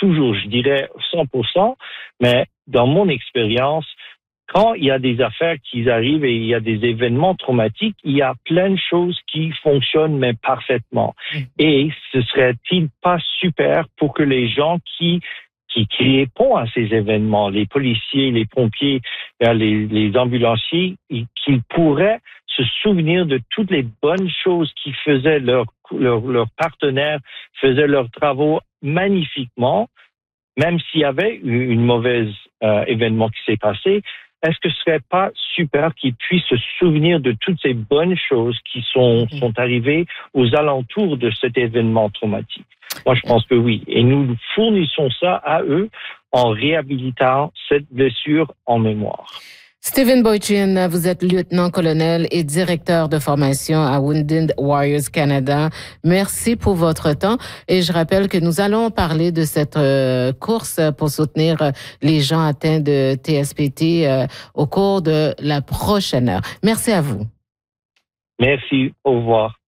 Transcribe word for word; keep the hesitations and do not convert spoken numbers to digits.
toujours, je dirais cent pour cent, mais dans mon expérience, quand il y a des affaires qui arrivent et il y a des événements traumatiques, il y a plein de choses qui fonctionnent mais parfaitement. Et ce serait-il pas super pour que les gens qui qui, qui répondent à ces événements, les policiers, les pompiers, les, les ambulanciers, qu'ils pourraient se souvenir de toutes les bonnes choses qui faisaient leurs leur, leur partenaires, faisaient leurs travaux magnifiquement, même s'il y avait une mauvaise euh, événement qui s'est passé. Est-ce que ce serait pas super qu'ils puissent se souvenir de toutes ces bonnes choses qui sont, mmh. sont arrivées aux alentours de cet événement traumatique? Moi, je pense que oui. Et nous fournissons ça à eux en réhabilitant cette blessure en mémoire. Stephen Boychin, vous êtes lieutenant-colonel et directeur de formation à Wounded Warriors Canada. Merci pour votre temps. Et je rappelle que nous allons parler de cette euh, course pour soutenir les gens atteints de T S P T euh, au cours de la prochaine heure. Merci à vous. Merci. Au revoir.